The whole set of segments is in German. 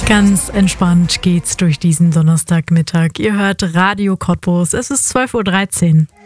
Ganz entspannt geht's durch diesen Donnerstagmittag. Ihr hört Radio Cottbus. Es ist 12.13 Uhr.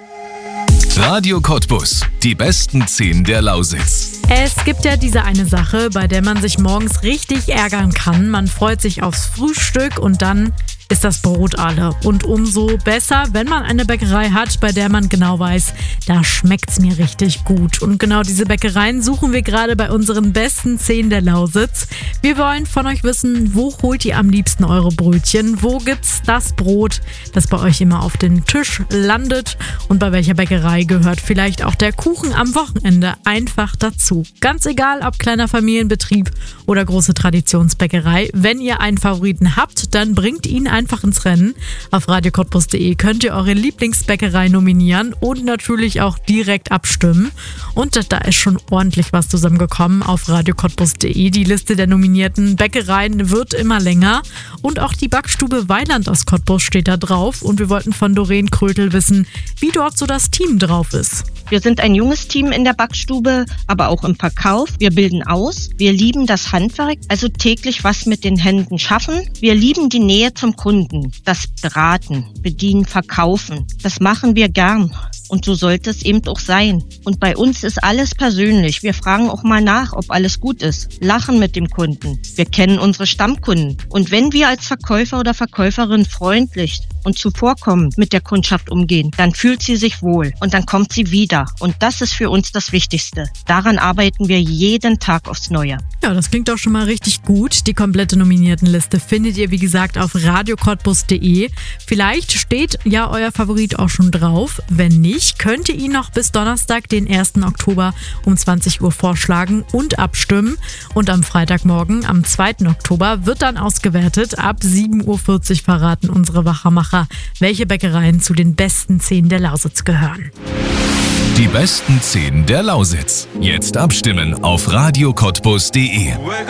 Radio Cottbus. Die besten 10 der Lausitz. Es gibt ja diese eine Sache, bei der man sich morgens richtig ärgern kann. Man freut sich aufs Frühstück und dann ist das Brot alle. Und umso besser, wenn man eine Bäckerei hat, bei der man genau weiß, da schmeckt's mir richtig gut. Und genau diese Bäckereien suchen wir gerade bei unseren besten 10 der Lausitz. Wir wollen von euch wissen, wo holt ihr am liebsten eure Brötchen? Wo gibt's das Brot, das bei euch immer auf den Tisch landet? Und bei welcher Bäckerei gehört vielleicht auch der Kuchen am Wochenende einfach dazu? Ganz egal, ob kleiner Familienbetrieb oder große Traditionsbäckerei. Wenn ihr einen Favoriten habt, dann bringt ihn einfach ins Rennen. Auf radiocottbus.de könnt ihr eure Lieblingsbäckerei nominieren und natürlich auch direkt abstimmen. Und da ist schon ordentlich was zusammengekommen auf radiocottbus.de. Die Liste der nominierten Bäckereien wird immer länger. Und auch die Backstube Weiland aus Cottbus steht da drauf. Und wir wollten von Doreen Krötel wissen, wie dort so das Team drauf ist. Wir sind ein junges Team in der Backstube, aber auch im Verkauf. Wir bilden aus, wir lieben das Handwerk, also täglich was mit den Händen schaffen. Wir lieben die Nähe zum Kunden, das Beraten, Bedienen, Verkaufen. Das machen wir gern. Und so sollte es eben auch sein. Und bei uns ist alles persönlich. Wir fragen auch mal nach, ob alles gut ist. Lachen mit dem Kunden. Wir kennen unsere Stammkunden. Und wenn wir als Verkäufer oder Verkäuferin freundlich und zuvorkommend mit der Kundschaft umgehen, dann fühlt sie sich wohl und dann kommt sie wieder. Und das ist für uns das Wichtigste. Daran arbeiten wir jeden Tag aufs Neue. Ja, das klingt doch schon mal richtig gut. Die komplette Nominiertenliste findet ihr, wie gesagt, auf radiocottbus.de. Vielleicht steht ja euer Favorit auch schon drauf. Wenn nicht, könnt ihr ihn noch bis Donnerstag, den 1. Oktober um 20 Uhr vorschlagen und abstimmen. Und am Freitagmorgen, am 2. Oktober, wird dann ausgewertet. Ab 7.40 Uhr verraten unsere Wachermacher, welche Bäckereien zu den besten 10 der Lausitz gehören. Die besten 10 der Lausitz. Jetzt abstimmen auf radiocottbus.de.